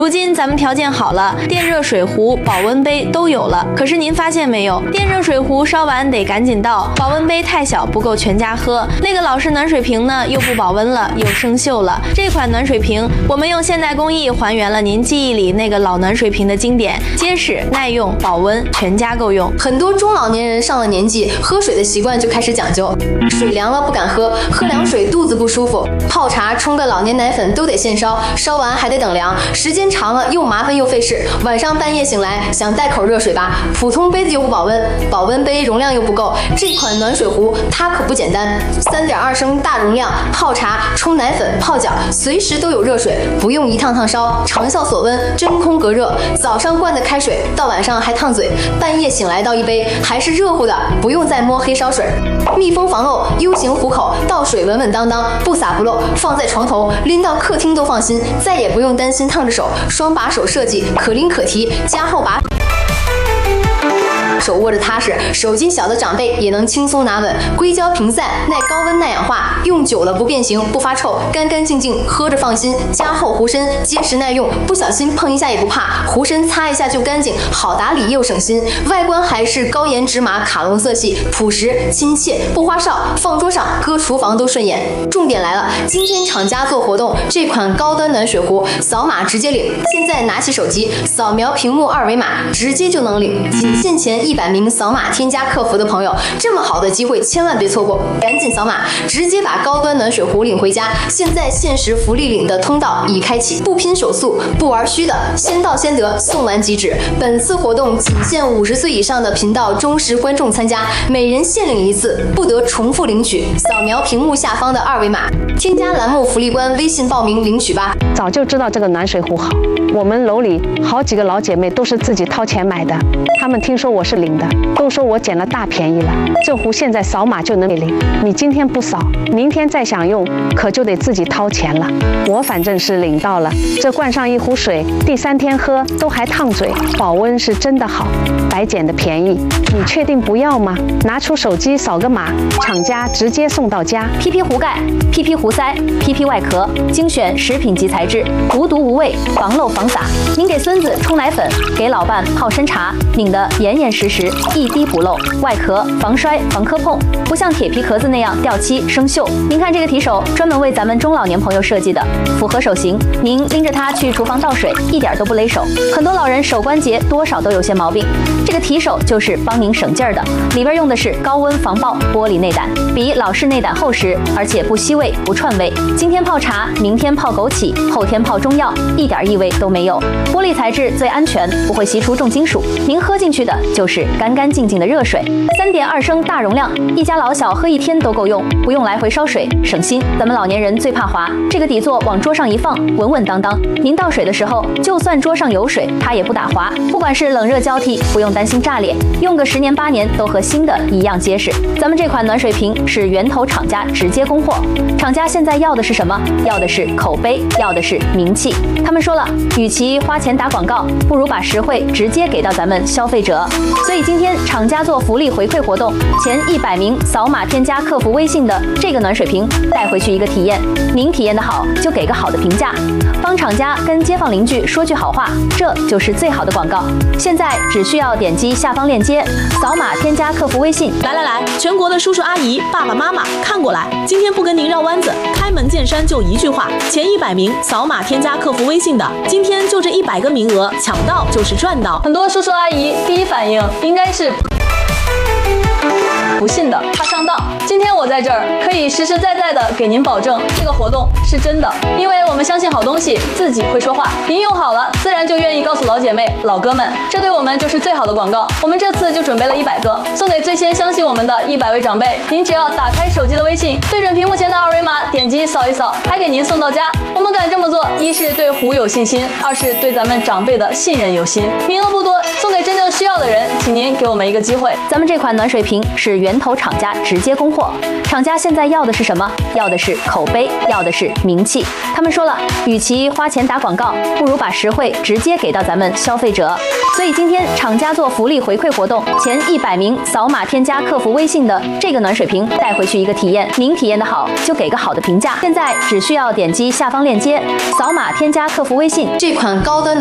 如今咱们条件好了，电热水壶、保温杯都有了。可是您发现没有，电热水壶烧完得赶紧倒，保温杯太小不够全家喝，那个老式暖水瓶呢又不保温了，又生锈了。这款暖水瓶，我们用现代工艺还原了您记忆里那个老暖水瓶的经典，结实耐用，保温，全家够用。 很多中老年人上了年纪，喝水的习惯就开始讲究，水凉了不敢喝，喝凉水肚子不舒服，泡茶冲个老年奶粉都得现烧，烧完还得等凉，时间长了又麻烦又费事。晚上半夜醒来想带口热水吧，普通杯子又不保温，保温杯容量又不够。这款暖水壶它可不简单，3.2升大容量，泡茶、冲奶粉、泡脚，随时都有热水，不用一趟趟烧，长效锁温，真空隔热。早上灌的开水，到晚上还烫嘴，半夜醒来倒一杯还是热乎的，不用再摸黑烧水。密封防漏，U 型壶口，倒水稳稳当当，不洒不漏，放在床头，拎到客厅都放心，再也不用担心烫着手。双把手设计，可拎可提，加厚把手握着踏实，手劲小的长辈也能轻松拿稳。硅胶平散，耐高温耐氧化，用久了不变形不发臭，干干净净喝着放心。加厚壶身，结实耐用，不小心碰一下也不怕，壶身擦一下就干净，好打理又省心。外观还是高颜值码卡龙色系，朴实亲切，不花哨，放桌上搁厨房都顺眼。重点来了，今天厂家做活动，这款高端暖水壶扫码直接领。现在拿起手机扫描屏幕2维码，直接就能领，仅限前100名扫码添加客服的朋友，这么好的机会千万别错过，赶紧扫码，直接把高端暖水壶领回家。现在限时福利领的通道已开启，不拼手速不玩虚的，先到先得，送完即止。本次活动仅限50岁以上的频道忠实观众参加，每人限领1次，不得重复领取。扫描屏幕下方的2维码，添加栏目福利官微信报名领取吧。 早就知道这个暖水壶好，我们楼里好几个老姐妹都是自己掏钱买的，她们听说我是领的，都说我捡了大便宜了。这壶现在扫码就能领，你今天不扫，明天再想用，可就得自己掏钱了。我反正是领到了，这灌上一壶水，第3天喝都还烫嘴，保温是真的好，白捡的便宜。你确定不要吗？拿出手机扫个码，厂家直接送到家。 PP 壶盖、PP 壶塞、PP 外壳，精选食品级材质，无毒无味，防漏防洒。您给孙子冲奶粉，给老伴泡参茶，拧得严严实实，一滴不漏。外壳防摔防磕碰，不像铁皮壳子那样掉漆生锈。您看这个提手，专门为咱们中老年朋友设计的，符合手型。您拎着它去厨房倒水，一点都不勒手。很多老人手关节多少都有些毛病，这个提手就是帮您省劲儿的。里边用的是高温防爆玻璃内胆，比老式内胆厚实，而且不吸味不串味。今天泡茶，明天泡枸杞，后天泡中药，一点异味都没有。玻璃材质最安全，不会吸出重金属。您喝进去的就是干干净净的热水。3.2升大容量，一家老小喝1天都够用，不用来回烧水，省心。咱们老年人最怕滑，这个底座往桌上一放，稳稳当当。您倒水的时候，就算桌上有水，它也不打滑。不管是冷热交替，不用担心炸裂，用个10年8年都和新的一样结实。咱们这款暖水瓶是源头厂家直接供货，厂家现在要的是什么？要的是口碑，要的是名气。他们说了，与其花钱打广告，不如把实惠直接给到咱们消费者。所以今天厂家做福利回馈活动，前100名扫码添加客服微信的这个暖水瓶带回去一个体验，您体验的好就给个好的评价，帮厂家跟街坊邻居说句好话，这就是最好的广告。现在只需要点击下方链接，扫码添加客服微信。 来，全国的叔叔阿姨、爸爸妈妈看过来，今天不跟您绕弯子，开门见山就一句话，前100名扫码添加客服微信的，今天就这100个名额，抢到就是赚到。 很多叔叔阿姨第一反应应该是不信的，怕上当。今天我在这儿可以实实在在的给您保证，这个活动是真的，因为我们相信好东西自己会说话，您用好了，自然就愿意告诉老姐妹、老哥们，这对我们就是最好的广告。我们这次就准备了100个，送给最先相信我们的100位长辈。您只要打开手机的微信，对准屏幕前的2维码，点击扫一扫，还给您送到家。我们敢这么做，一是对壶有信心，二是对咱们长辈的信任有心。名额不多，送给真正需要的人，请您给我们一个机会。 咱们这款暖水瓶是源头厂家直接供货， 好。厂家现在要的是什么？要的是口碑，要的是名气。他们说了，与其花钱打广告，不如把实惠直接给到咱们消费者。所以今天厂家做福利回馈活动，前100名扫码添加客服微信的这个暖水瓶带回去一个体验，您体验的好就给个好的评价。现在只需要点击下方链接，扫码添加客服微信。 这款高端